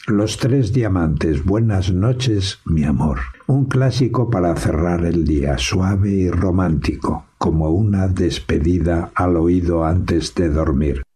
Los tres diamantes, buenas noches, mi amor. Un clásico para cerrar el día, suave y romántico, como una despedida al oído antes de dormir.